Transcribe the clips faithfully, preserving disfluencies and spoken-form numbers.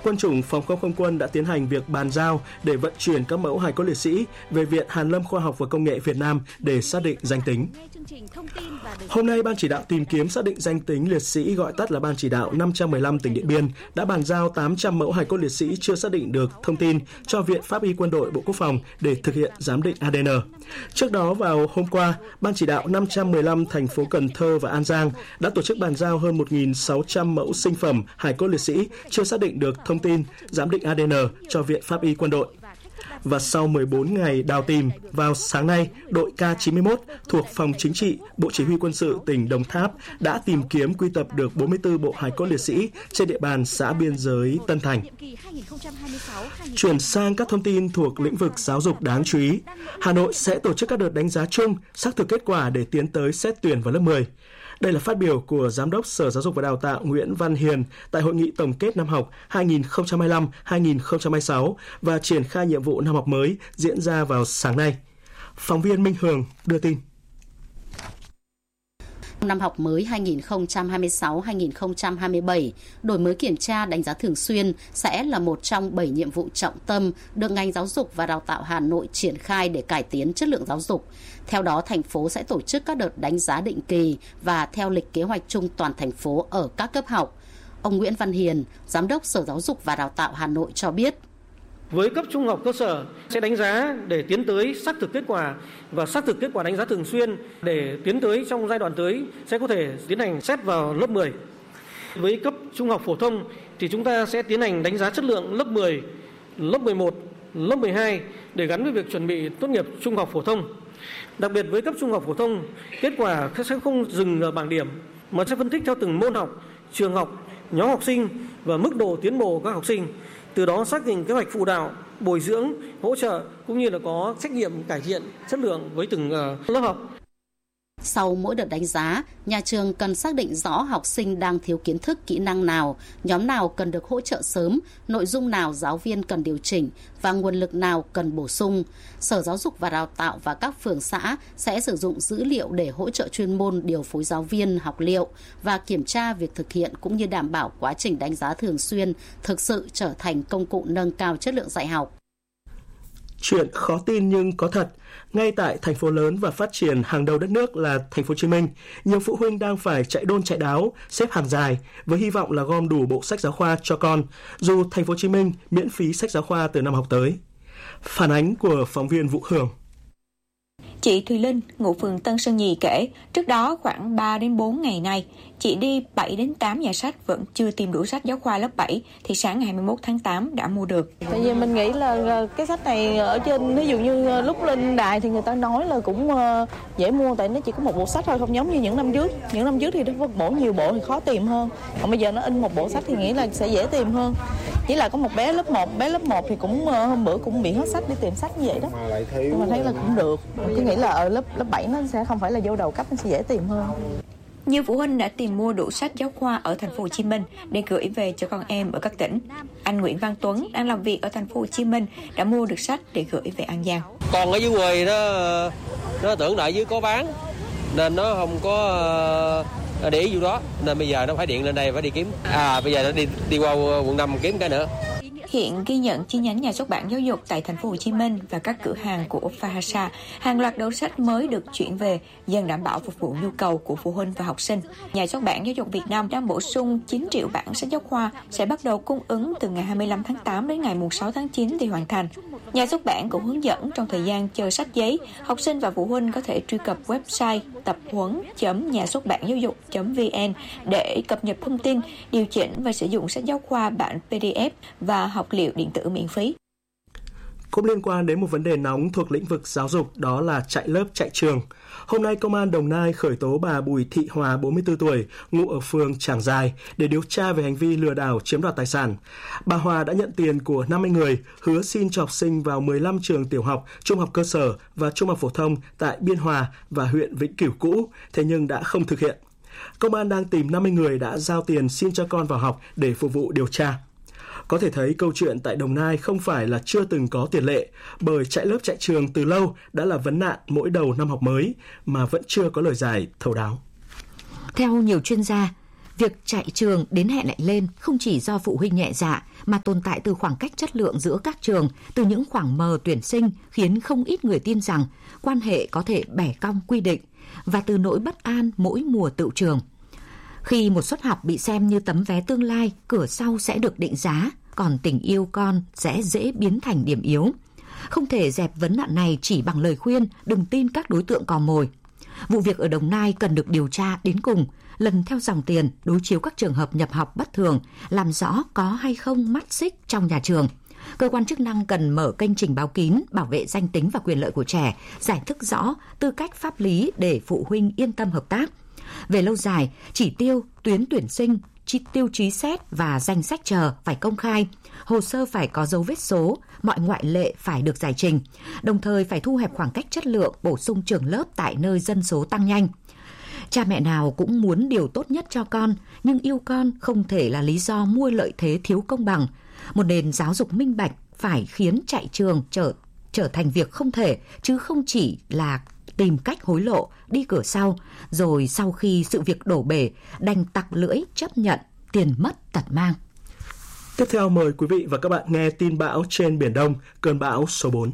Quân chủng Phòng không không quân đã tiến hành việc bàn giao để vận chuyển các mẫu hài cốt liệt sĩ về Viện Hàn lâm Khoa học và Công nghệ Việt Nam để xác định danh tính. Hôm nay, Ban chỉ đạo tìm kiếm xác định danh tính liệt sĩ, gọi tắt là Ban chỉ đạo năm trăm mười lăm tỉnh Điện Biên, đã bàn giao tám trăm mẫu hài cốt liệt sĩ chưa xác định được thông tin cho Viện Pháp y Quân đội Bộ Quốc phòng để thực hiện giám định a đê en. Trước đó, vào hôm qua, Ban chỉ đạo năm trăm mười lăm thành phố Cần Thơ và An Giang đã tổ chức bàn giao hơn một nghìn sáu trăm mẫu sinh phẩm hài cốt liệt sĩ chưa xác định được thông tin giám định a đê en cho Viện Pháp y Quân đội. Và sau mười bốn ngày đào tìm, vào sáng nay, đội K chín mươi mốt thuộc Phòng Chính trị, Bộ Chỉ huy Quân sự tỉnh Đồng Tháp đã tìm kiếm quy tập được bốn mươi tư bộ hài cốt liệt sĩ trên địa bàn xã biên giới Tân Thành. Chuyển sang các thông tin thuộc lĩnh vực giáo dục đáng chú ý, Hà Nội sẽ tổ chức các đợt đánh giá chung, xác thực kết quả để tiến tới xét tuyển vào lớp mười. Đây là phát biểu của Giám đốc Sở Giáo dục và Đào tạo Nguyễn Văn Hiền tại hội nghị tổng kết năm học hai nghìn không trăm hai mươi lăm hai nghìn không trăm hai mươi sáu và triển khai nhiệm vụ năm học mới diễn ra vào sáng nay. Phóng viên Minh Hường đưa tin. Năm học mới hai nghìn không trăm hai mươi sáu hai nghìn không trăm hai mươi bảy, đổi mới kiểm tra đánh giá thường xuyên sẽ là một trong bảy nhiệm vụ trọng tâm được ngành giáo dục và đào tạo Hà Nội triển khai để cải tiến chất lượng giáo dục. Theo đó, thành phố sẽ tổ chức các đợt đánh giá định kỳ và theo lịch kế hoạch chung toàn thành phố ở các cấp học. Ông Nguyễn Văn Hiền, Giám đốc Sở Giáo dục và Đào tạo Hà Nội cho biết. Với cấp trung học cơ sở sẽ đánh giá để tiến tới xác thực kết quả và xác thực kết quả đánh giá thường xuyên để tiến tới trong giai đoạn tới sẽ có thể tiến hành xét vào lớp mười. Với cấp trung học phổ thông thì chúng ta sẽ tiến hành đánh giá chất lượng lớp mười, lớp mười một, lớp mười hai để gắn với việc chuẩn bị tốt nghiệp trung học phổ thông. Đặc biệt với cấp trung học phổ thông, kết quả sẽ không dừng ở bảng điểm mà sẽ phân tích theo từng môn học, trường học, nhóm học sinh và mức độ tiến bộ của các học sinh. Từ đó xác định kế hoạch phụ đạo, bồi dưỡng, hỗ trợ cũng như là có trách nhiệm cải thiện chất lượng với từng lớp học. Sau mỗi đợt đánh giá, nhà trường cần xác định rõ học sinh đang thiếu kiến thức, kỹ năng nào, nhóm nào cần được hỗ trợ sớm, nội dung nào giáo viên cần điều chỉnh và nguồn lực nào cần bổ sung. Sở Giáo dục và Đào tạo và các phường xã sẽ sử dụng dữ liệu để hỗ trợ chuyên môn điều phối giáo viên, học liệu và kiểm tra việc thực hiện cũng như đảm bảo quá trình đánh giá thường xuyên thực sự trở thành công cụ nâng cao chất lượng dạy học. Chuyện khó tin nhưng có thật, ngay tại thành phố lớn và phát triển hàng đầu đất nước là thành phố Hồ Chí Minh, nhiều phụ huynh đang phải chạy đôn chạy đáo, xếp hàng dài với hy vọng là gom đủ bộ sách giáo khoa cho con, dù thành phố Hồ Chí Minh miễn phí sách giáo khoa từ năm học tới. Phản ánh của phóng viên Vũ Hường. Chị Thùy Linh, ngụ phường Tân Sơn Nhì kể, trước đó khoảng ba đến bốn ngày nay, chị đi bảy đến tám nhà sách vẫn chưa tìm đủ sách giáo khoa lớp bảy, thì sáng ngày hai mươi mốt tháng tám đã mua được. Tại vì mình nghĩ là cái sách này ở trên, ví dụ như lúc lên đài thì người ta nói là cũng dễ mua, tại nó chỉ có một bộ sách thôi, không giống như những năm trước. Những năm trước thì nó bổ nhiều bộ thì khó tìm hơn, còn bây giờ nó in một bộ sách thì nghĩ là sẽ dễ tìm hơn. Chỉ là có một bé lớp một, bé lớp một thì cũng hôm bữa cũng bị hết sách đi tìm sách như vậy đó. Nhưng mà thấy là cũng được. Cứ nghĩ là ở lớp lớp bảy nó sẽ không phải là vô đầu cấp, nó sẽ dễ tìm hơn. Nhiều phụ huynh đã tìm mua đủ sách giáo khoa ở thành phố Hồ Chí Minh để gửi về cho con em ở các tỉnh. Anh Nguyễn Văn Tuấn đang làm việc ở thành phố Hồ Chí Minh đã mua được sách để gửi về An Giang. Còn ở dưới quê nó nó tưởng đợi dưới có bán nên nó không có để ý vụ đó, nên bây giờ nó phải điện lên đây phải đi kiếm. À bây giờ nó đi đi qua quận năm kiếm cái nữa. Hiện ghi nhận chi nhánh nhà xuất bản giáo dục tại thành phố Hồ Chí Minh và các cửa hàng của Fahasa, hàng loạt đầu sách mới được chuyển về dần đảm bảo phục vụ nhu cầu của phụ huynh và học sinh. Nhà xuất bản Giáo dục Việt Nam đang bổ sung chín triệu bản sách giáo khoa sẽ bắt đầu cung ứng từ ngày hai mươi lăm tháng tám đến ngày sáu tháng chín thì hoàn thành. Nhà xuất bản cũng hướng dẫn trong thời gian chờ sách giấy, học sinh và phụ huynh có thể truy cập website tập huấn chấm nhà xuất bản giáo dục chấm vn để cập nhật thông tin, điều chỉnh và sử dụng sách giáo khoa bản pê đê ép và học liệu điện tử miễn phí. Cũng liên quan đến một vấn đề nóng thuộc lĩnh vực giáo dục, đó là chạy lớp chạy trường. Hôm nay, Công an Đồng Nai khởi tố bà Bùi Thị Hòa, bốn mươi tư tuổi, ngụ ở phường Trảng Giài, để điều tra về hành vi lừa đảo chiếm đoạt tài sản. Bà Hòa đã nhận tiền của năm mươi người, hứa xin cho học sinh vào mười lăm trường tiểu học, trung học cơ sở và trung học phổ thông tại Biên Hòa và huyện Vĩnh Cửu cũ, thế nhưng đã không thực hiện. Công an đang tìm năm mươi người đã giao tiền xin cho con vào học để phục vụ điều tra. Có thể thấy câu chuyện tại Đồng Nai không phải là chưa từng có tiền lệ, bởi chạy lớp chạy trường từ lâu đã là vấn nạn mỗi đầu năm học mới mà vẫn chưa có lời giải thấu đáo. Theo nhiều chuyên gia, Việc chạy trường đến hẹn lại lên không chỉ do phụ huynh nhẹ dạ mà tồn tại từ khoảng cách chất lượng giữa các trường, từ những khoảng mờ tuyển sinh khiến không ít người tin rằng quan hệ có thể bẻ cong quy định, và từ nỗi bất an mỗi mùa tựu trường. Khi một suất học bị xem như tấm vé tương lai, cửa sau sẽ được định giá, còn tình yêu con sẽ dễ biến thành điểm yếu. Không thể dẹp vấn nạn này chỉ bằng lời khuyên đừng tin các đối tượng cò mồi. Vụ việc ở Đồng Nai cần được điều tra đến cùng, lần theo dòng tiền, đối chiếu các trường hợp nhập học bất thường, làm rõ có hay không mắt xích trong nhà trường. Cơ quan chức năng cần mở kênh trình báo kín, bảo vệ danh tính và quyền lợi của trẻ, giải thích rõ tư cách pháp lý để phụ huynh yên tâm hợp tác. Về lâu dài, chỉ tiêu, tuyến tuyển sinh, chi tiêu chí xét và danh sách chờ phải công khai, hồ sơ phải có dấu vết số, mọi ngoại lệ phải được giải trình, đồng thời phải thu hẹp khoảng cách chất lượng, bổ sung trường lớp tại nơi dân số tăng nhanh. Cha mẹ nào cũng muốn điều tốt nhất cho con, nhưng yêu con không thể là lý do mua lợi thế thiếu công bằng. Một nền giáo dục minh bạch phải khiến chạy trường trở, trở thành việc không thể, chứ không chỉ là tìm cách hối lộ, đi cửa sau, rồi sau khi sự việc đổ bể, đành tặc lưỡi chấp nhận, tiền mất tật mang. Tiếp theo mời quý vị và các bạn nghe tin bão trên Biển Đông, cơn bão số bốn.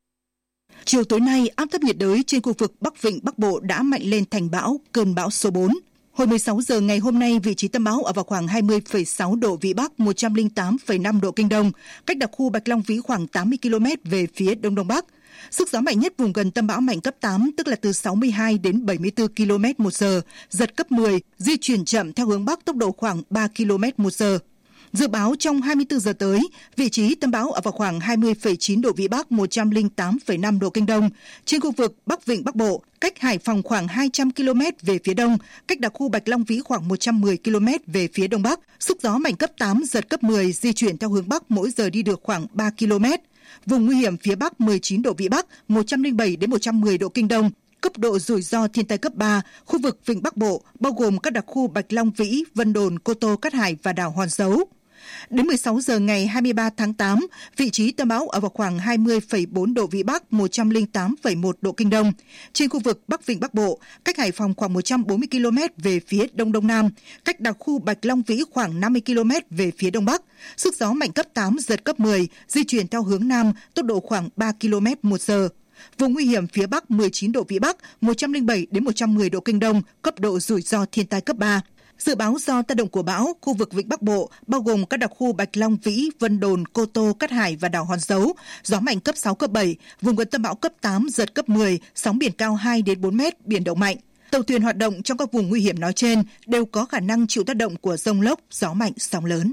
Chiều tối nay, áp thấp nhiệt đới trên khu vực Bắc Vịnh Bắc Bộ đã mạnh lên thành bão, cơn bão số bốn. Hồi mười sáu giờ ngày hôm nay, vị trí tâm bão ở vào khoảng hai mươi phẩy sáu độ Vĩ Bắc, một trăm lẻ tám phẩy năm độ Kinh Đông, cách đặc khu Bạch Long Vĩ khoảng tám mươi ki lô mét về phía Đông Đông Bắc. Sức gió mạnh nhất vùng gần tâm bão mạnh cấp tám, tức là từ sáu mươi hai đến bảy mươi tư ki lô mét một giờ, giật cấp mười, di chuyển chậm theo hướng Bắc tốc độ khoảng ba ki lô mét một giờ. Dự báo trong hai mươi tư giờ tới, vị trí tâm bão ở vào khoảng hai mươi phẩy chín độ Vĩ Bắc, một trăm lẻ tám phẩy năm độ Kinh Đông, trên khu vực Bắc Vịnh Bắc Bộ, cách Hải Phòng khoảng hai trăm ki lô mét về phía đông, cách đặc khu Bạch Long Vĩ khoảng một trăm mười ki lô mét về phía đông bắc. Sức gió mạnh cấp tám, giật cấp mười, di chuyển theo hướng Bắc, mỗi giờ đi được khoảng ba ki lô mét. Vùng nguy hiểm phía Bắc mười chín độ Vĩ Bắc, một trăm lẻ bảy đến một trăm mười độ Kinh Đông. Cấp độ rủi ro thiên tai cấp ba, khu vực Vịnh Bắc Bộ, bao gồm các đặc khu Bạch Long Vĩ, Vân Đồn, Cô Tô, Cát Hải và đảo Hòn Dấu. Đến mười sáu giờ ngày hai mươi ba tháng tám, vị trí tâm bão ở vào khoảng hai mươi phẩy bốn độ Vĩ Bắc, một trăm lẻ tám phẩy một độ Kinh Đông. Trên khu vực Bắc Vịnh Bắc Bộ, cách Hải Phòng khoảng một trăm bốn mươi ki lô mét về phía Đông Đông Nam, cách đặc khu Bạch Long Vĩ khoảng năm mươi ki lô mét về phía Đông Bắc. Sức gió mạnh cấp tám, giật cấp mười, di chuyển theo hướng Nam, tốc độ khoảng ba ki lô mét một giờ. Vùng nguy hiểm phía Bắc mười chín độ Vĩ Bắc, một trăm lẻ bảy đến một trăm mười độ Kinh Đông, cấp độ rủi ro thiên tai cấp ba. Dự báo do tác động của bão, khu vực Vịnh Bắc Bộ, bao gồm các đặc khu Bạch Long Vĩ, Vân Đồn, Cô Tô, Cát Hải và đảo Hòn Dấu, gió mạnh cấp sáu, cấp bảy, vùng gần tâm bão cấp tám, giật cấp mười, sóng biển cao hai đến bốn mét, biển động mạnh. Tàu thuyền hoạt động trong các vùng nguy hiểm nói trên đều có khả năng chịu tác động của dông lốc, gió mạnh, sóng lớn.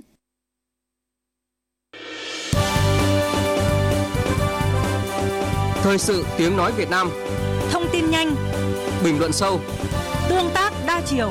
Thời sự tiếng nói Việt Nam. Thông tin nhanh, bình luận sâu, tương tác đa chiều.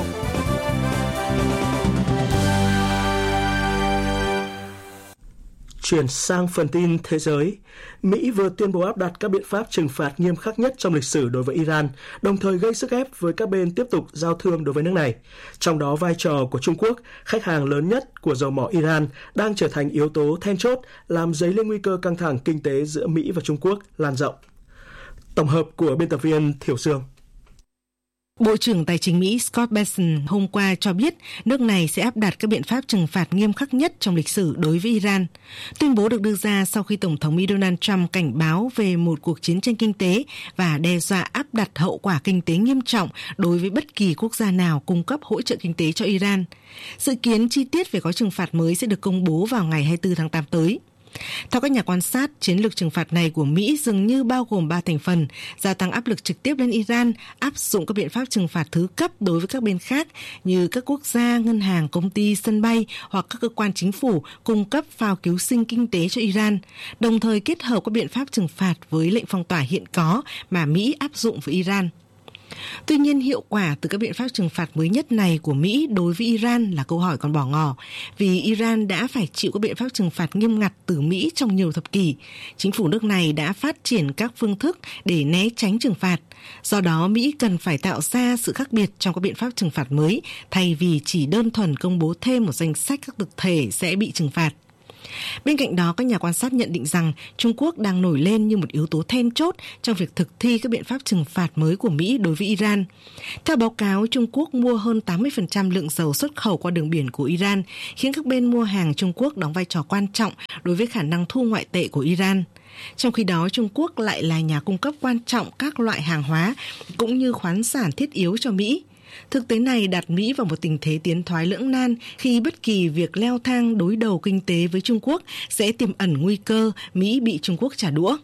Chuyển sang phần tin thế giới, Mỹ vừa tuyên bố áp đặt các biện pháp trừng phạt nghiêm khắc nhất trong lịch sử đối với Iran, đồng thời gây sức ép với các bên tiếp tục giao thương đối với nước này. Trong đó, vai trò của Trung Quốc, khách hàng lớn nhất của dầu mỏ Iran, đang trở thành yếu tố then chốt làm dấy lên nguy cơ căng thẳng kinh tế giữa Mỹ và Trung Quốc lan rộng. Tổng hợp của biên tập viên Thiểu Dương. Bộ trưởng Tài chính Mỹ Scott Bessent hôm qua cho biết nước này sẽ áp đặt các biện pháp trừng phạt nghiêm khắc nhất trong lịch sử đối với Iran. Tuyên bố được đưa ra sau khi Tổng thống Mỹ Donald Trump cảnh báo về một cuộc chiến tranh kinh tế và đe dọa áp đặt hậu quả kinh tế nghiêm trọng đối với bất kỳ quốc gia nào cung cấp hỗ trợ kinh tế cho Iran. Dự kiến chi tiết về gói trừng phạt mới sẽ được công bố vào ngày hai mươi tư tháng tám tới. Theo các nhà quan sát, chiến lược trừng phạt này của Mỹ dường như bao gồm ba thành phần: gia tăng áp lực trực tiếp lên Iran, áp dụng các biện pháp trừng phạt thứ cấp đối với các bên khác như các quốc gia, ngân hàng, công ty, sân bay hoặc các cơ quan chính phủ cung cấp phao cứu sinh kinh tế cho Iran, đồng thời kết hợp các biện pháp trừng phạt với lệnh phong tỏa hiện có mà Mỹ áp dụng với Iran. Tuy nhiên, hiệu quả từ các biện pháp trừng phạt mới nhất này của Mỹ đối với Iran là câu hỏi còn bỏ ngỏ, vì Iran đã phải chịu các biện pháp trừng phạt nghiêm ngặt từ Mỹ trong nhiều thập kỷ. Chính phủ nước này đã phát triển các phương thức để né tránh trừng phạt. Do đó, Mỹ cần phải tạo ra sự khác biệt trong các biện pháp trừng phạt mới, thay vì chỉ đơn thuần công bố thêm một danh sách các thực thể sẽ bị trừng phạt. Bên cạnh đó, các nhà quan sát nhận định rằng Trung Quốc đang nổi lên như một yếu tố then chốt trong việc thực thi các biện pháp trừng phạt mới của Mỹ đối với Iran. Theo báo cáo, Trung Quốc mua hơn tám mươi phần trăm lượng dầu xuất khẩu qua đường biển của Iran, khiến các bên mua hàng Trung Quốc đóng vai trò quan trọng đối với khả năng thu ngoại tệ của Iran. Trong khi đó, Trung Quốc lại là nhà cung cấp quan trọng các loại hàng hóa cũng như khoáng sản thiết yếu cho Mỹ. Thực tế này đặt Mỹ vào một tình thế tiến thoái lưỡng nan khi bất kỳ việc leo thang đối đầu kinh tế với Trung Quốc sẽ tiềm ẩn nguy cơ Mỹ bị Trung Quốc trả đũa.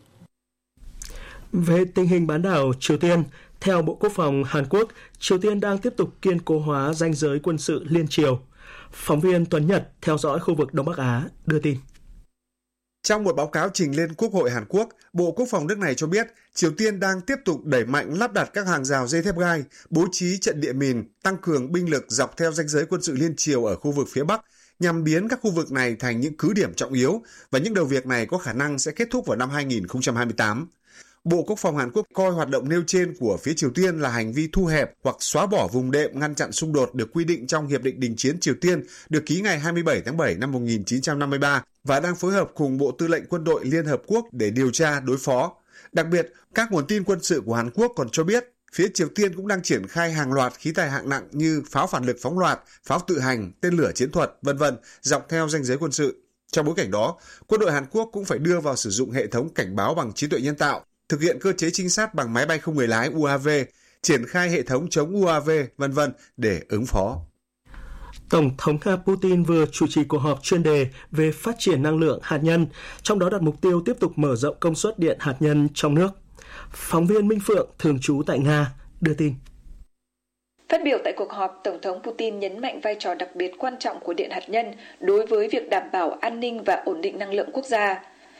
Về tình hình bán đảo Triều Tiên, theo Bộ Quốc phòng Hàn Quốc, Triều Tiên đang tiếp tục kiên cố hóa ranh giới quân sự liên triều. Phóng viên Tuấn Nhật theo dõi khu vực Đông Bắc Á đưa tin. Trong một báo cáo trình lên Quốc hội Hàn Quốc, Bộ Quốc phòng nước này cho biết Triều Tiên đang tiếp tục đẩy mạnh lắp đặt các hàng rào dây thép gai, bố trí trận địa mìn, tăng cường binh lực dọc theo ranh giới quân sự liên triều ở khu vực phía Bắc, nhằm biến các khu vực này thành những cứ điểm trọng yếu, và những đầu việc này có khả năng sẽ kết thúc vào năm hai nghìn không trăm hai mươi tám. Bộ Quốc phòng Hàn Quốc coi hoạt động nêu trên của phía Triều Tiên là hành vi thu hẹp hoặc xóa bỏ vùng đệm ngăn chặn xung đột được quy định trong Hiệp định Đình chiến Triều Tiên được ký ngày hai mươi bảy tháng bảy năm một nghìn chín trăm năm mươi ba và đang phối hợp cùng Bộ Tư lệnh Quân đội Liên Hợp Quốc để điều tra đối phó. Đặc biệt, các nguồn tin quân sự của Hàn Quốc còn cho biết phía Triều Tiên cũng đang triển khai hàng loạt khí tài hạng nặng như pháo phản lực phóng loạt, pháo tự hành, tên lửa chiến thuật, vân vân dọc theo ranh giới quân sự. Trong bối cảnh đó, quân đội Hàn Quốc cũng phải đưa vào sử dụng hệ thống cảnh báo bằng trí tuệ nhân tạo, thực hiện cơ chế trinh sát bằng máy bay không người lái u a vê, triển khai hệ thống chống u a vê, vân vân để ứng phó. Tổng thống Nga Putin vừa chủ trì cuộc họp chuyên đề về phát triển năng lượng hạt nhân, trong đó đặt mục tiêu tiếp tục mở rộng công suất điện hạt nhân trong nước. Phóng viên Minh Phượng, thường trú tại Nga, đưa tin. Phát biểu tại cuộc họp, Tổng thống Putin nhấn mạnh vai trò đặc biệt quan trọng của điện hạt nhân đối với việc đảm bảo an ninh và ổn định năng lượng quốc gia.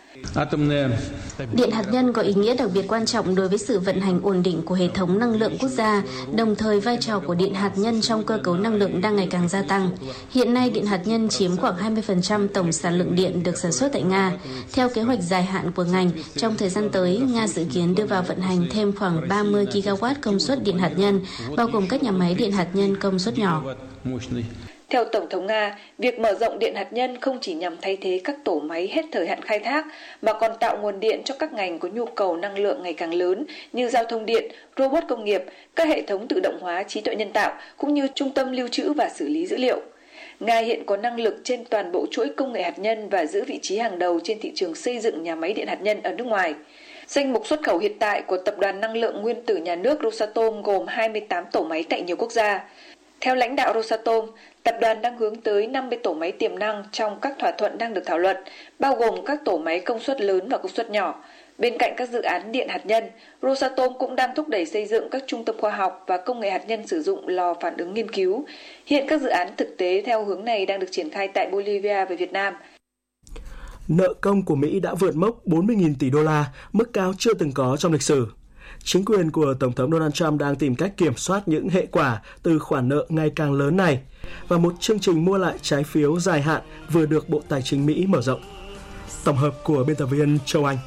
Điện hạt nhân có ý nghĩa đặc biệt quan trọng đối với sự vận hành ổn định của hệ thống năng lượng quốc gia, đồng thời vai trò của điện hạt nhân trong cơ cấu năng lượng đang ngày càng gia tăng. Hiện nay, điện hạt nhân chiếm khoảng hai mươi phần trăm tổng sản lượng điện được sản xuất tại Nga. Theo kế hoạch dài hạn của ngành, trong thời gian tới, Nga dự kiến đưa vào vận hành thêm khoảng ba mươi ki ga oát công suất điện hạt nhân, bao gồm các nhà máy điện hạt nhân công suất nhỏ. Theo Tổng thống Nga, việc mở rộng điện hạt nhân không chỉ nhằm thay thế các tổ máy hết thời hạn khai thác, mà còn tạo nguồn điện cho các ngành có nhu cầu năng lượng ngày càng lớn như giao thông điện, robot công nghiệp, các hệ thống tự động hóa trí tuệ nhân tạo, cũng như trung tâm lưu trữ và xử lý dữ liệu. Nga hiện có năng lực trên toàn bộ chuỗi công nghệ hạt nhân và giữ vị trí hàng đầu trên thị trường xây dựng nhà máy điện hạt nhân ở nước ngoài. Danh mục xuất khẩu hiện tại của Tập đoàn Năng lượng Nguyên tử Nhà nước Rosatom gồm hai mươi tám tổ máy tại nhiều quốc gia. Theo lãnh đạo Rosatom, tập đoàn đang hướng tới năm mươi tổ máy tiềm năng trong các thỏa thuận đang được thảo luận, bao gồm các tổ máy công suất lớn và công suất nhỏ. Bên cạnh các dự án điện hạt nhân, Rosatom cũng đang thúc đẩy xây dựng các trung tâm khoa học và công nghệ hạt nhân sử dụng lò phản ứng nghiên cứu. Hiện các dự án thực tế theo hướng này đang được triển khai tại Bolivia và Việt Nam. Nợ công của Mỹ đã vượt mốc bốn mươi nghìn tỷ đô la, mức cao chưa từng có trong lịch sử. Chính quyền của Tổng thống Donald Trump đang tìm cách kiểm soát những hệ quả từ khoản nợ ngày càng lớn này, và một chương trình mua lại trái phiếu dài hạn vừa được Bộ Tài chính Mỹ mở rộng. Tổng hợp của biên tập viên Châu Anh.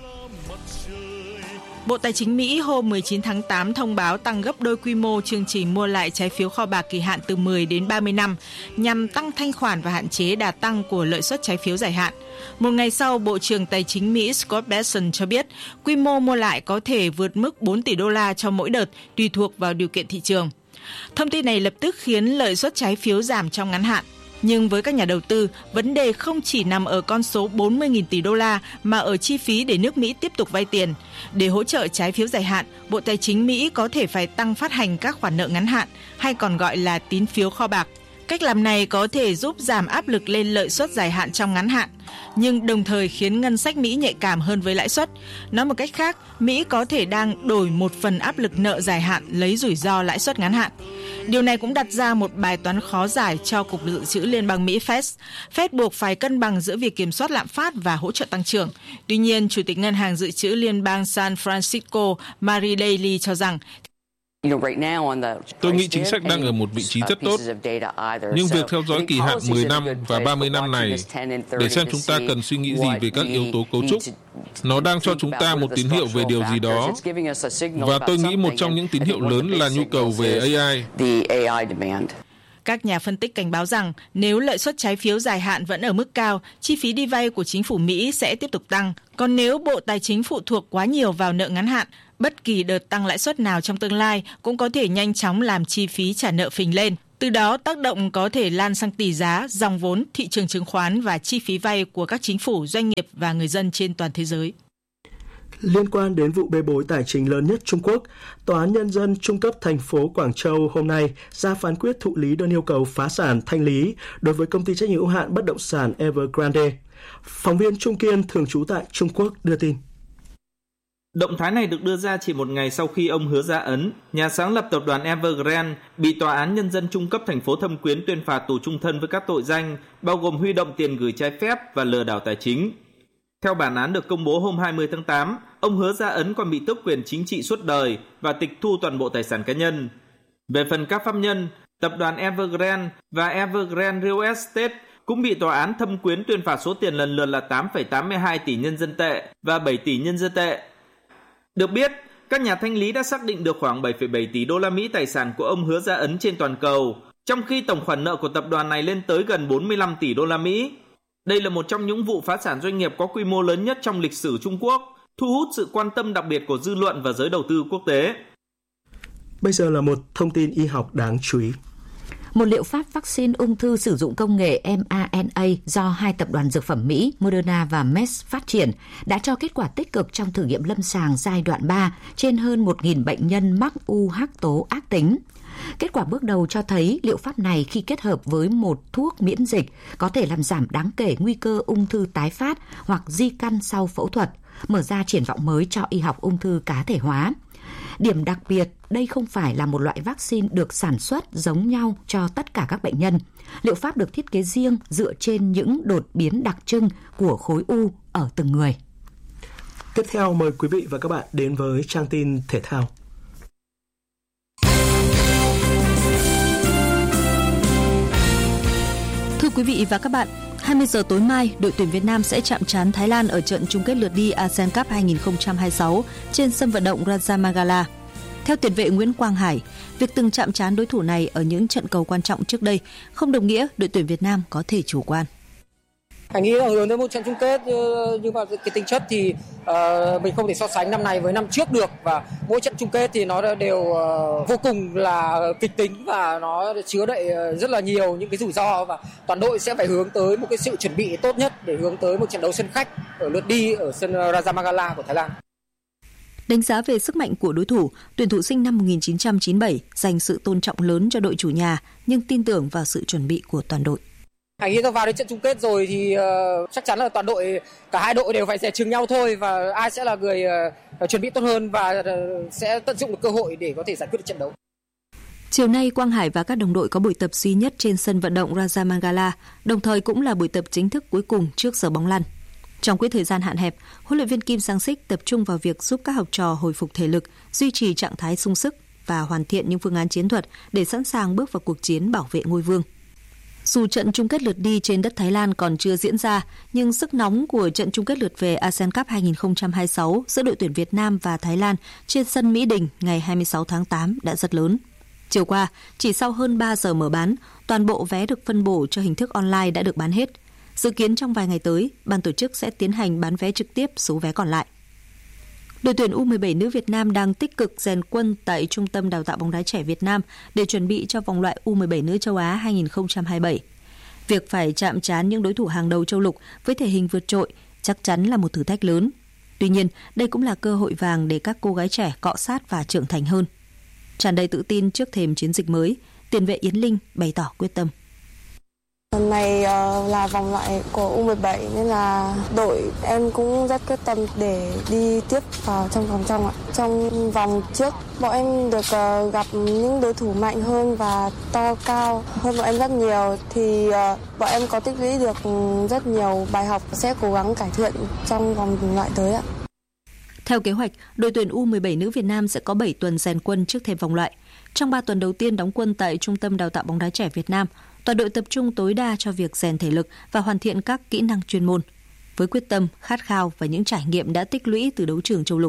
Bộ Tài chính Mỹ hôm mười chín tháng tám thông báo tăng gấp đôi quy mô chương trình mua lại trái phiếu kho bạc kỳ hạn từ mười đến ba mươi năm nhằm tăng thanh khoản và hạn chế đà tăng của lợi suất trái phiếu dài hạn. Một ngày sau, Bộ trưởng Tài chính Mỹ Scott Bessent cho biết quy mô mua lại có thể vượt mức bốn tỷ đô la cho mỗi đợt, tùy thuộc vào điều kiện thị trường. Thông tin này lập tức khiến lợi suất trái phiếu giảm trong ngắn hạn. Nhưng với các nhà đầu tư, vấn đề không chỉ nằm ở con số bốn mươi nghìn tỷ đô la mà ở chi phí để nước Mỹ tiếp tục vay tiền. Để hỗ trợ trái phiếu dài hạn, Bộ Tài chính Mỹ có thể phải tăng phát hành các khoản nợ ngắn hạn, hay còn gọi là tín phiếu kho bạc. Cách làm này có thể giúp giảm áp lực lên lợi suất dài hạn trong ngắn hạn, nhưng đồng thời khiến ngân sách Mỹ nhạy cảm hơn với lãi suất. Nói một cách khác, Mỹ có thể đang đổi một phần áp lực nợ dài hạn lấy rủi ro lãi suất ngắn hạn. Điều này cũng đặt ra một bài toán khó giải cho Cục Dự trữ Liên bang Mỹ Fed. Fed buộc phải cân bằng giữa việc kiểm soát lạm phát và hỗ trợ tăng trưởng. Tuy nhiên, Chủ tịch Ngân hàng Dự trữ Liên bang San Francisco Mary Daly cho rằng tôi nghĩ chính sách đang ở một vị trí rất tốt, nhưng việc theo dõi kỳ hạn mười năm và ba mươi năm này để xem chúng ta cần suy nghĩ gì về các yếu tố cấu trúc. Nó đang cho chúng ta một tín hiệu về điều gì đó, và tôi nghĩ một trong những tín hiệu lớn là nhu cầu về a i. Các nhà phân tích cảnh báo rằng nếu lợi suất trái phiếu dài hạn vẫn ở mức cao, chi phí đi vay của chính phủ Mỹ sẽ tiếp tục tăng. Còn nếu Bộ Tài chính phụ thuộc quá nhiều vào nợ ngắn hạn, bất kỳ đợt tăng lãi suất nào trong tương lai cũng có thể nhanh chóng làm chi phí trả nợ phình lên. Từ đó tác động có thể lan sang tỷ giá, dòng vốn, thị trường chứng khoán và chi phí vay của các chính phủ, doanh nghiệp và người dân trên toàn thế giới. Liên quan đến vụ bê bối tài chính lớn nhất Trung Quốc, Tòa án Nhân dân Trung cấp thành phố Quảng Châu hôm nay ra phán quyết thụ lý đơn yêu cầu phá sản thanh lý đối với công ty trách nhiệm hữu hạn bất động sản Evergrande. Phóng viên Trung Kiên thường trú tại Trung Quốc đưa tin. Động thái này được đưa ra chỉ một ngày sau khi ông Hứa Gia Ấn, nhà sáng lập tập đoàn Evergrande, bị Tòa án Nhân dân Trung cấp thành phố Thâm Quyến tuyên phạt tù trung thân với các tội danh bao gồm huy động tiền gửi trái phép và lừa đảo tài chính. Theo bản án được công bố hôm hai mươi tháng tám, ông Hứa Gia Ấn còn bị tước quyền chính trị suốt đời và tịch thu toàn bộ tài sản cá nhân. Về phần các pháp nhân, tập đoàn Evergrande và Evergrande Real Estate cũng bị tòa án Thâm Quyến tuyên phạt số tiền lần lượt là tám phẩy tám mươi hai tỷ nhân dân tệ và bảy tỷ nhân dân tệ. Được biết, các nhà thanh lý đã xác định được khoảng bảy phẩy bảy tỷ đô la Mỹ tài sản của ông Hứa Gia Ấn trên toàn cầu, trong khi tổng khoản nợ của tập đoàn này lên tới gần bốn mươi lăm tỷ đô la Mỹ. Đây là một trong những vụ phá sản doanh nghiệp có quy mô lớn nhất trong lịch sử Trung Quốc, thu hút sự quan tâm đặc biệt của dư luận và giới đầu tư quốc tế. Bây giờ là một thông tin y học đáng chú ý. Một liệu pháp vaccine ung thư sử dụng công nghệ em a en a do hai tập đoàn dược phẩm Mỹ Moderna và Merck phát triển đã cho kết quả tích cực trong thử nghiệm lâm sàng giai đoạn ba trên hơn một nghìn bệnh nhân mắc u hắc tố ác tính. Kết quả bước đầu cho thấy liệu pháp này khi kết hợp với một thuốc miễn dịch có thể làm giảm đáng kể nguy cơ ung thư tái phát hoặc di căn sau phẫu thuật, mở ra triển vọng mới cho y học ung thư cá thể hóa. Điểm đặc biệt, đây không phải là một loại vaccine được sản xuất giống nhau cho tất cả các bệnh nhân. Liệu pháp được thiết kế riêng dựa trên những đột biến đặc trưng của khối u ở từng người. Tiếp theo mời quý vị và các bạn đến với trang tin thể thao. Thưa quý vị và các bạn, hai mươi giờ tối mai, đội tuyển Việt Nam sẽ chạm trán Thái Lan ở trận chung kết lượt đi a sê an Cup hai không hai sáu trên sân vận động Raja Magala. Theo tiền vệ Nguyễn Quang Hải, việc từng chạm trán đối thủ này ở những trận cầu quan trọng trước đây không đồng nghĩa đội tuyển Việt Nam có thể chủ quan. Anh nghĩ là hướng tới một trận chung kết, nhưng mà cái tính chất thì uh, mình không thể so sánh năm này với năm trước được, và mỗi trận chung kết thì nó đều uh, vô cùng là kịch tính và nó chứa đậy rất là nhiều những cái rủi ro, và toàn đội sẽ phải hướng tới một cái sự chuẩn bị tốt nhất để hướng tới một trận đấu sân khách ở lượt đi ở sân Raja Magala của Thái Lan. Đánh giá về sức mạnh của đối thủ, tuyển thủ sinh năm một nghìn chín trăm chín mươi bảy dành sự tôn trọng lớn cho đội chủ nhà nhưng tin tưởng vào sự chuẩn bị của toàn đội. Hãy nghĩ vào đến trận chung kết rồi thì uh, chắc chắn là toàn đội, cả hai đội đều phải dè chừng nhau thôi, và ai sẽ là người uh, chuẩn bị tốt hơn và uh, sẽ tận dụng được cơ hội để có thể giải quyết được trận đấu. Chiều nay, Quang Hải và các đồng đội có buổi tập duy nhất trên sân vận động Raja Magala, đồng thời cũng là buổi tập chính thức cuối cùng trước giờ bóng lăn. Trong quỹ thời gian hạn hẹp, huấn luyện viên Kim Sang-sik tập trung vào việc giúp các học trò hồi phục thể lực, duy trì trạng thái sung sức và hoàn thiện những phương án chiến thuật để sẵn sàng bước vào cuộc chiến bảo vệ ngôi vương. Dù trận chung kết lượt đi trên đất Thái Lan còn chưa diễn ra, nhưng sức nóng của trận chung kết lượt về a sê an Cup hai không hai sáu giữa đội tuyển Việt Nam và Thái Lan trên sân Mỹ Đình ngày hai mươi sáu tháng tám đã rất lớn. Chiều qua, chỉ sau hơn ba giờ mở bán, toàn bộ vé được phân bổ cho hình thức online đã được bán hết. Dự kiến trong vài ngày tới, ban tổ chức sẽ tiến hành bán vé trực tiếp số vé còn lại. Đội tuyển u mười bảy nữ Việt Nam đang tích cực rèn quân tại Trung tâm Đào tạo bóng đá trẻ Việt Nam để chuẩn bị cho vòng loại u mười bảy nữ châu Á hai không hai bảy. Việc phải chạm trán những đối thủ hàng đầu châu lục với thể hình vượt trội chắc chắn là một thử thách lớn. Tuy nhiên, đây cũng là cơ hội vàng để các cô gái trẻ cọ sát và trưởng thành hơn. Tràn đầy tự tin trước thềm chiến dịch mới, tiền vệ Yến Linh bày tỏ quyết tâm. Lần này uh, là vòng loại của u mười bảy nên là đội em cũng rất quyết tâm để đi tiếp vào trong vòng trong ạ. Trong vòng trước, bọn em được uh, gặp những đối thủ mạnh hơn và to cao hơn bọn em rất nhiều, thì uh, bọn em có tích lũy được rất nhiều bài học, sẽ cố gắng cải thiện trong vòng loại tới ạ. Theo kế hoạch, đội tuyển u mười bảy nữ Việt Nam sẽ có bảy tuần rèn quân trước thềm vòng loại. Trong ba tuần đầu tiên đóng quân tại Trung tâm Đào tạo bóng đá trẻ Việt Nam, toàn đội tập trung tối đa cho việc rèn thể lực và hoàn thiện các kỹ năng chuyên môn. Với quyết tâm, khát khao và những trải nghiệm đã tích lũy từ đấu trường châu lục,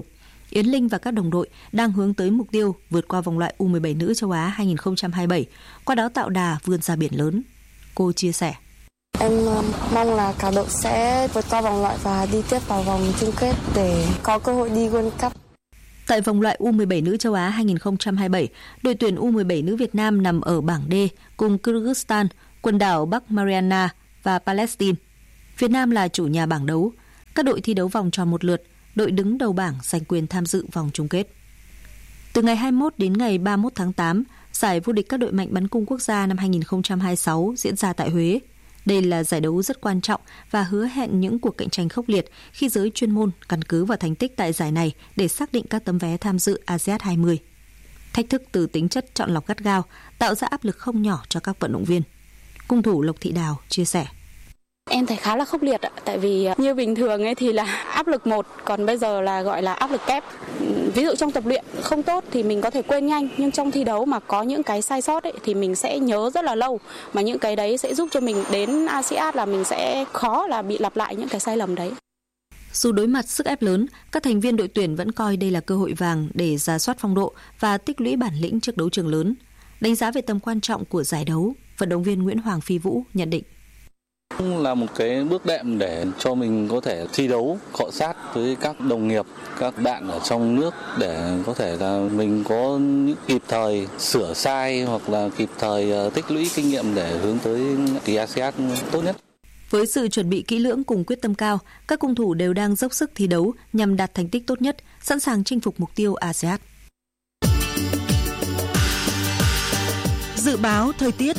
Yến Linh và các đồng đội đang hướng tới mục tiêu vượt qua vòng loại U mười bảy nữ châu Á hai không hai bảy, qua đó tạo đà vươn ra biển lớn. Cô chia sẻ. Em mong là cả đội sẽ vượt qua vòng loại và đi tiếp vào vòng chung kết để có cơ hội đi World Cup. Tại vòng loại U mười bảy nữ châu Á hai không hai bảy, đội tuyển U mười bảy nữ Việt Nam nằm ở bảng D cùng Kyrgyzstan, quần đảo Bắc Mariana và Palestine. Việt Nam là chủ nhà bảng đấu. Các đội thi đấu vòng tròn một lượt, đội đứng đầu bảng giành quyền tham dự vòng chung kết. Từ ngày hai mươi mốt đến ngày ba mươi mốt tháng tám, giải vô địch các đội mạnh bắn cung quốc gia năm hai không hai sáu diễn ra tại Huế. Đây là giải đấu rất quan trọng và hứa hẹn những cuộc cạnh tranh khốc liệt khi giới chuyên môn căn cứ vào thành tích tại giải này để xác định các tấm vé tham dự a sê an hai mươi. Thách thức từ tính chất chọn lọc gắt gao tạo ra áp lực không nhỏ cho các vận động viên. Cung thủ Lộc Thị Đào chia sẻ. Em thấy khá là khốc liệt ạ, tại vì như bình thường ấy thì là áp lực một, còn bây giờ là gọi là áp lực kép. Ví dụ trong tập luyện không tốt thì mình có thể quên nhanh, nhưng trong thi đấu mà có những cái sai sót ấy thì mình sẽ nhớ rất là lâu, mà những cái đấy sẽ giúp cho mình đến a sê an là mình sẽ khó là bị lặp lại những cái sai lầm đấy. Dù đối mặt sức ép lớn, các thành viên đội tuyển vẫn coi đây là cơ hội vàng để rà soát phong độ và tích lũy bản lĩnh trước đấu trường lớn. Đánh giá về tầm quan trọng của giải đấu, vận động viên Nguyễn Hoàng Phi Vũ nhận định. Là một cái bước đệm để cho mình có thể thi đấu, cọ sát với các đồng nghiệp, các bạn ở trong nước để có thể là mình có những kịp thời sửa sai hoặc là kịp thời tích lũy kinh nghiệm để hướng tới kỳ a sê an tốt nhất. Với sự chuẩn bị kỹ lưỡng cùng quyết tâm cao, các cung thủ đều đang dốc sức thi đấu nhằm đạt thành tích tốt nhất, sẵn sàng chinh phục mục tiêu a sê an. Dự báo thời tiết.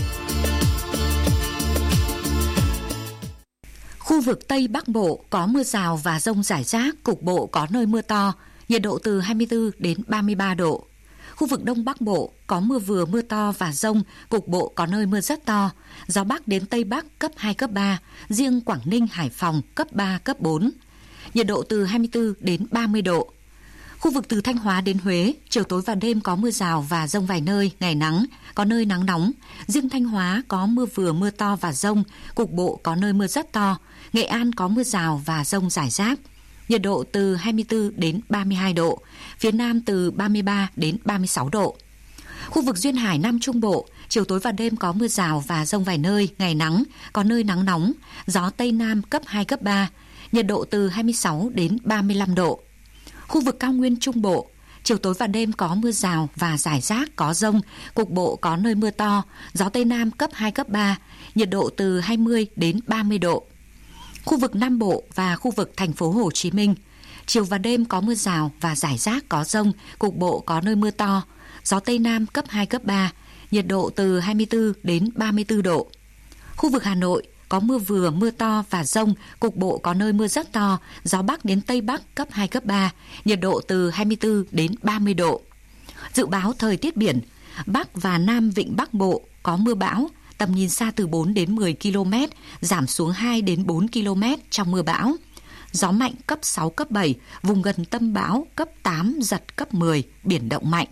Khu vực Tây Bắc Bộ có mưa rào và dông rải rác, cục bộ có nơi mưa to, nhiệt độ từ hai mươi tư đến ba mươi ba độ. Khu vực Đông Bắc Bộ có mưa vừa mưa to và dông, cục bộ có nơi mưa rất to, gió Bắc đến Tây Bắc cấp hai, cấp ba, riêng Quảng Ninh, Hải Phòng cấp ba, cấp bốn. Nhiệt độ từ hai mươi tư đến ba mươi độ. Khu vực từ Thanh Hóa đến Huế, chiều tối và đêm có mưa rào và dông vài nơi, ngày nắng, có nơi nắng nóng. Riêng Thanh Hóa có mưa vừa mưa to và dông, cục bộ có nơi mưa rất to. Nghệ An có mưa rào và dông rải rác. Nhiệt độ từ hai mươi tư đến ba mươi hai độ, phía Nam từ ba mươi ba đến ba mươi sáu độ. Khu vực Duyên Hải Nam Trung Bộ, chiều tối và đêm có mưa rào và dông vài nơi, ngày nắng, có nơi nắng nóng, gió Tây Nam cấp hai, cấp ba, nhiệt độ từ hai mươi sáu đến ba mươi lăm độ. Khu vực Cao Nguyên Trung Bộ, chiều tối và đêm có mưa rào và rải rác, có dông, cục bộ có nơi mưa to, gió Tây Nam cấp hai, cấp ba, nhiệt độ từ hai mươi đến ba mươi độ. Khu vực Nam Bộ và khu vực thành phố Hồ Chí Minh, chiều và đêm có mưa rào và rải rác, có dông, cục bộ có nơi mưa to, gió Tây Nam cấp hai, cấp ba, nhiệt độ từ hai mươi tư đến ba mươi tư độ. Khu vực Hà Nội có mưa vừa mưa to và dông, cục bộ có nơi mưa rất to, gió Bắc đến Tây Bắc cấp hai, cấp ba, nhiệt độ từ hai mươi tư đến ba mươi độ. Dự báo thời tiết biển, Bắc và Nam Vịnh Bắc Bộ có mưa bão, tầm nhìn xa từ bốn đến mười ki lô mét, giảm xuống hai đến bốn ki lô mét trong mưa bão. Gió mạnh cấp sáu, cấp bảy, vùng gần tâm bão cấp tám, giật cấp mười, biển động mạnh.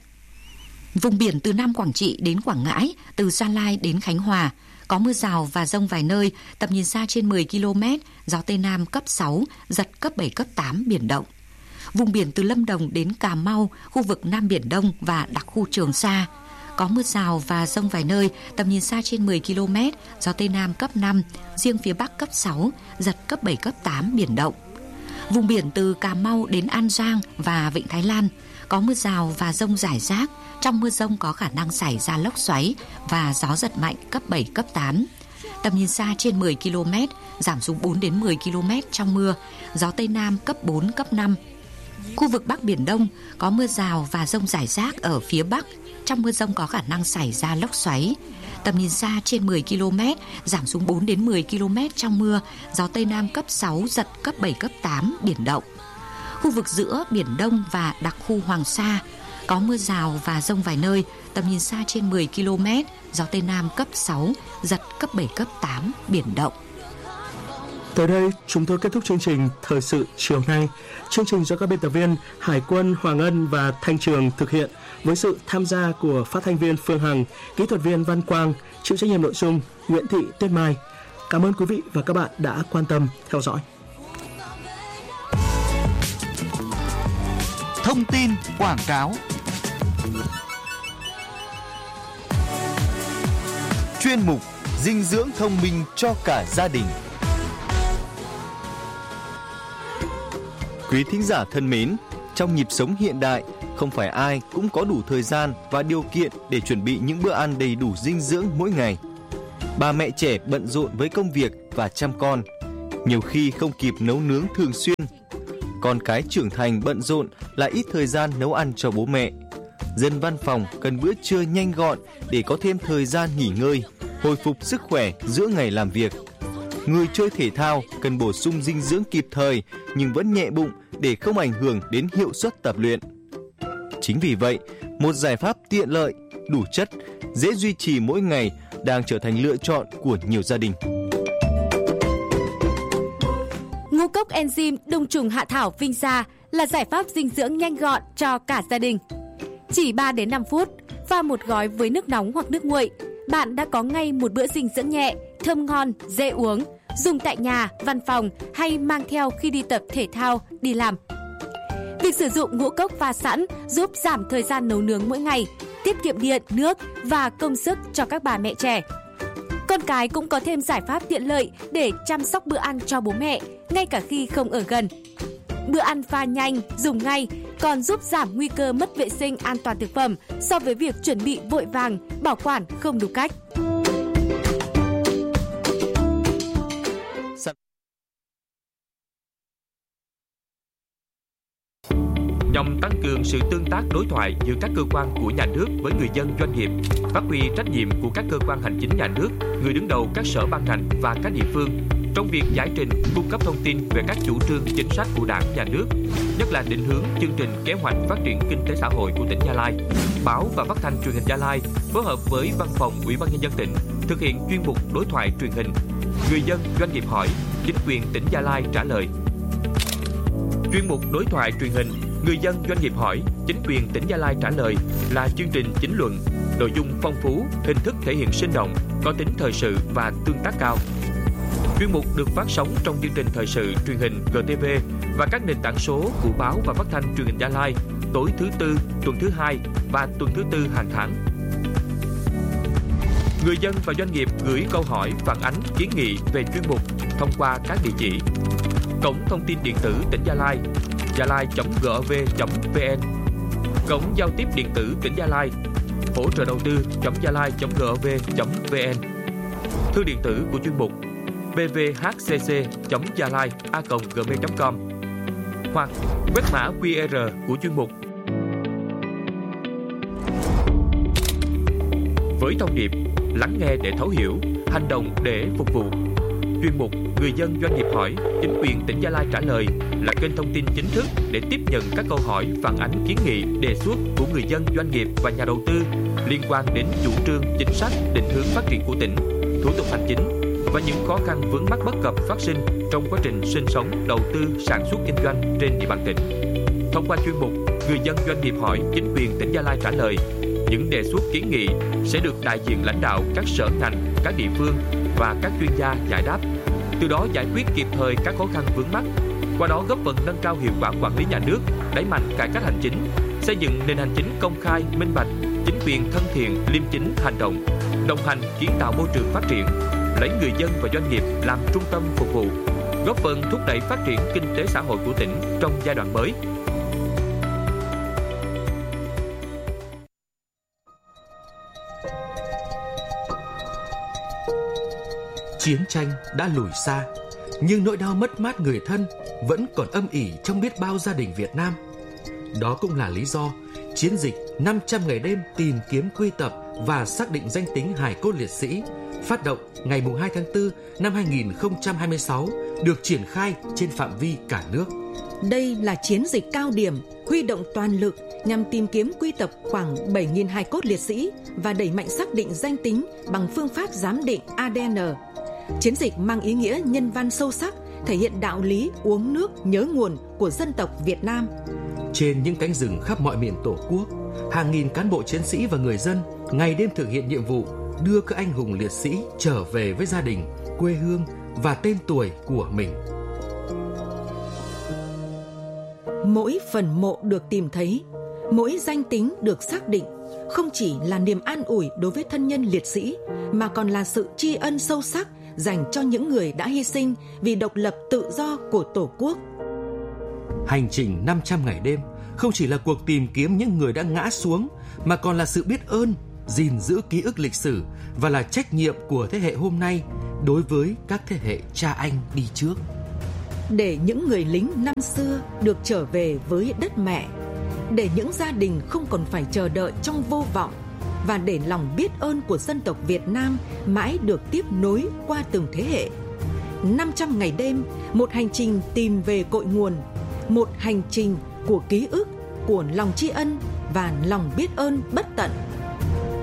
Vùng biển từ Nam Quảng Trị đến Quảng Ngãi, từ Gia Lai đến Khánh Hòa, có mưa rào và dông vài nơi, tầm nhìn xa trên mười ki lô mét, gió Tây Nam cấp sáu, giật cấp bảy, cấp tám, biển động. Vùng biển từ Lâm Đồng đến Cà Mau, khu vực Nam Biển Đông và đặc khu Trường Sa, có mưa rào và dông vài nơi, tầm nhìn xa trên mười ki lô mét, gió Tây Nam cấp năm, riêng phía Bắc cấp sáu, giật cấp bảy, cấp tám, biển động. Vùng biển từ Cà Mau đến An Giang và Vịnh Thái Lan, có mưa rào và dông rải rác, trong mưa dông có khả năng xảy ra lốc xoáy và gió giật mạnh cấp bảy, cấp tám. Tầm nhìn xa trên mười ki lô mét, giảm xuống bốn đến mười ki lô mét trong mưa, gió Tây Nam cấp bốn, cấp năm. Khu vực Bắc Biển Đông có mưa rào và dông rải rác ở phía Bắc, trong mưa dông có khả năng xảy ra lốc xoáy. Tầm nhìn xa trên mười ki lô mét, giảm xuống bốn đến mười ki lô mét trong mưa, gió Tây Nam cấp sáu, giật cấp bảy, cấp tám, biển động. Khu vực giữa Biển Đông và đặc khu Hoàng Sa có mưa rào và dông vài nơi, tầm nhìn xa trên mười ki lô mét, gió Tây Nam cấp sáu, giật cấp bảy, cấp tám, biển động. Tới đây, chúng tôi kết thúc chương trình Thời sự chiều nay. Chương trình do các biên tập viên Hải Quân, Hoàng Ân và Thanh Trường thực hiện với sự tham gia của phát thanh viên Phương Hằng, kỹ thuật viên Văn Quang, chịu trách nhiệm nội dung Nguyễn Thị Tuyết Mai. Cảm ơn quý vị và các bạn đã quan tâm theo dõi. Thông tin quảng cáo. Chuyên mục dinh dưỡng thông minh cho cả gia đình. Quý thính giả thân mến, trong nhịp sống hiện đại, không phải ai cũng có đủ thời gian và điều kiện để chuẩn bị những bữa ăn đầy đủ dinh dưỡng mỗi ngày. Bà mẹ trẻ bận rộn với công việc và chăm con, nhiều khi không kịp nấu nướng thường xuyên. Con cái trưởng thành bận rộn lại ít thời gian nấu ăn cho bố mẹ. Dân văn phòng cần bữa trưa nhanh gọn để có thêm thời gian nghỉ ngơi, hồi phục sức khỏe giữa ngày làm việc. Người chơi thể thao cần bổ sung dinh dưỡng kịp thời nhưng vẫn nhẹ bụng để không ảnh hưởng đến hiệu suất tập luyện. Chính vì vậy, một giải pháp tiện lợi, đủ chất, dễ duy trì mỗi ngày đang trở thành lựa chọn của nhiều gia đình. Ngũ cốc enzyme đông trùng hạ thảo Vinsa là giải pháp dinh dưỡng nhanh gọn cho cả gia đình. Chỉ ba đến năm phút, pha một gói với nước nóng hoặc nước nguội, bạn đã có ngay một bữa dinh dưỡng nhẹ, thơm ngon, dễ uống, dùng tại nhà, văn phòng hay mang theo khi đi tập thể thao, đi làm. Việc sử dụng ngũ cốc pha sẵn giúp giảm thời gian nấu nướng mỗi ngày, tiết kiệm điện, nước và công sức cho các bà mẹ trẻ. Con cái cũng có thêm giải pháp tiện lợi để chăm sóc bữa ăn cho bố mẹ, ngay cả khi không ở gần. Bữa ăn pha nhanh, dùng ngay, còn giúp giảm nguy cơ mất vệ sinh an toàn thực phẩm so với việc chuẩn bị vội vàng, bảo quản không đúng cách. Nhằm tăng cường sự tương tác đối thoại giữa các cơ quan của nhà nước với người dân doanh nghiệp, phát huy trách nhiệm của các cơ quan hành chính nhà nước, người đứng đầu các sở ban ngành và các địa phương trong việc giải trình, cung cấp thông tin về các chủ trương chính sách của Đảng, nhà nước, nhất là định hướng chương trình kế hoạch phát triển kinh tế xã hội của tỉnh Gia Lai. Báo và Phát thanh Truyền hình Gia Lai phối hợp với Văn phòng Ủy ban nhân dân tỉnh thực hiện chuyên mục đối thoại truyền hình. Người dân doanh nghiệp hỏi, chính quyền tỉnh Gia Lai trả lời. Chuyên mục đối thoại truyền hình Người dân doanh nghiệp hỏi, chính quyền tỉnh Gia Lai trả lời là chương trình chính luận, nội dung phong phú, hình thức thể hiện sinh động, có tính thời sự và tương tác cao. Chuyên mục được phát sóng trong chương trình thời sự truyền hình giê tê vê và các nền tảng số của Báo và Phát thanh Truyền hình Gia Lai tối thứ tư, tuần thứ hai và tuần thứ tư hàng tháng. Người dân và doanh nghiệp gửi câu hỏi, phản ánh, kiến nghị về chuyên mục thông qua các địa chỉ: cổng thông tin điện tử tỉnh Gia Lai, gia lai chấm gov chấm vn, cổng giao tiếp điện tử tỉnh Gia Lai, hỗ trợ đầu tư chấm gia lai chấm gov chấm vn, thư điện tử của chuyên mục b v h c c chấm gia lai a còng gmail chấm com hoặc quét mã quy rờ của chuyên mục. Với thông điệp lắng nghe để thấu hiểu, hành động để phục vụ, chuyên mục Người dân doanh nghiệp hỏi, chính quyền tỉnh Gia Lai trả lời là kênh thông tin chính thức để tiếp nhận các câu hỏi, phản ánh, kiến nghị, đề xuất của người dân doanh nghiệp và nhà đầu tư liên quan đến chủ trương, chính sách, định hướng phát triển của tỉnh, thủ tục hành chính và những khó khăn vướng mắc bất cập phát sinh trong quá trình sinh sống, đầu tư, sản xuất kinh doanh trên địa bàn tỉnh. Thông qua chuyên mục Người dân doanh nghiệp hỏi, chính quyền tỉnh Gia Lai trả lời, những đề xuất kiến nghị sẽ được đại diện lãnh đạo các sở ngành, các địa phương và các chuyên gia giải đáp, từ đó giải quyết kịp thời các khó khăn vướng mắc, qua đó góp phần nâng cao hiệu quả quản lý nhà nước, đẩy mạnh cải cách hành chính, xây dựng nền hành chính công khai, minh bạch, chính quyền thân thiện, liêm chính, hành động, đồng hành kiến tạo môi trường phát triển, lấy người dân và doanh nghiệp làm trung tâm phục vụ, góp phần thúc đẩy phát triển kinh tế xã hội của tỉnh trong giai đoạn mới. Chiến tranh đã lùi xa, nhưng nỗi đau mất mát người thân vẫn còn âm ỉ trong biết bao gia đình Việt Nam. Đó cũng là lý do chiến dịch năm trăm ngày đêm tìm kiếm, quy tập và xác định danh tính hài cốt liệt sĩ phát động ngày hai tháng tư năm hai nghìn không trăm hai mươi sáu được triển khai trên phạm vi cả nước. Đây là chiến dịch cao điểm huy động toàn lực nhằm tìm kiếm, quy tập khoảng bảy nghìn hài cốt liệt sĩ và đẩy mạnh xác định danh tính bằng phương pháp giám định a đê en. Chiến dịch mang ý nghĩa nhân văn sâu sắc, thể hiện đạo lý uống nước nhớ nguồn của dân tộc Việt Nam. Trên những cánh rừng khắp mọi miền Tổ quốc, hàng nghìn cán bộ chiến sĩ và người dân ngày đêm thực hiện nhiệm vụ đưa các anh hùng liệt sĩ trở về với gia đình, quê hương và tên tuổi của mình. Mỗi phần mộ được tìm thấy, mỗi danh tính được xác định không chỉ là niềm an ủi đối với thân nhân liệt sĩ, mà còn là sự tri ân sâu sắc dành cho những người đã hy sinh vì độc lập tự do của Tổ quốc. Hành trình năm trăm ngày đêm không chỉ là cuộc tìm kiếm những người đã ngã xuống, mà còn là sự biết ơn, gìn giữ ký ức lịch sử và là trách nhiệm của thế hệ hôm nay đối với các thế hệ cha anh đi trước. Để những người lính năm xưa được trở về với đất mẹ, để những gia đình không còn phải chờ đợi trong vô vọng, và để lòng biết ơn của dân tộc Việt Nam mãi được tiếp nối qua từng thế hệ. năm trăm ngày đêm, một hành trình tìm về cội nguồn, một hành trình của ký ức, của lòng tri ân và lòng biết ơn bất tận